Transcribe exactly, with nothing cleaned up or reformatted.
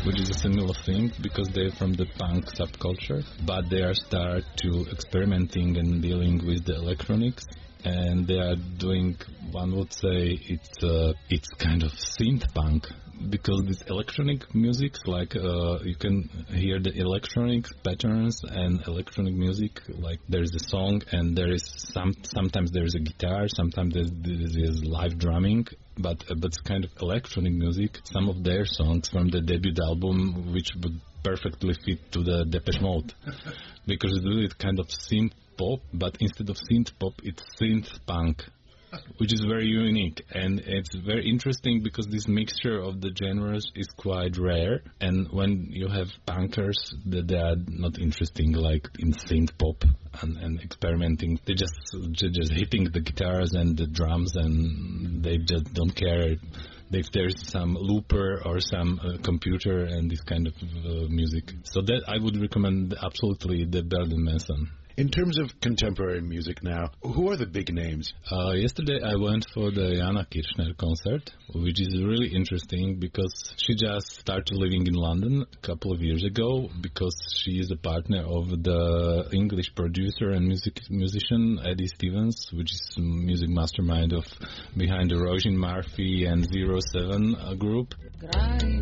which is a similar thing because they're from the punk subculture, but they are start to experimenting and dealing with the electronics. And they are doing, one would say, it's uh, it's kind of synth punk, because this electronic music, like uh, you can hear the electronic patterns and electronic music, like there is a song and there is some, sometimes there is a guitar, sometimes there is live drumming, but uh, but it's kind of electronic music. Some of their songs from the debut album, which would perfectly fit to the Depeche Mode, because it's really kind of synth pop, but instead of synth pop, it's synth punk, which is very unique, and it's very interesting because this mixture of the genres is quite rare. And when you have punkers that they are not interesting like in synth pop and, and experimenting, they just just hitting the guitars and the drums, and they just don't care if there's some looper or some uh, computer and this kind of uh, music. So that I would recommend absolutely the Berlin Manson. In terms of contemporary music now, who are the big names? Uh, yesterday I went for the Jana Kirchner concert, which is really interesting because she just started living in London a couple of years ago, because she is a partner of the English producer and music musician Eddie Stevens, which is a music mastermind of behind the Roisin Murphy and Zero Seven uh, group.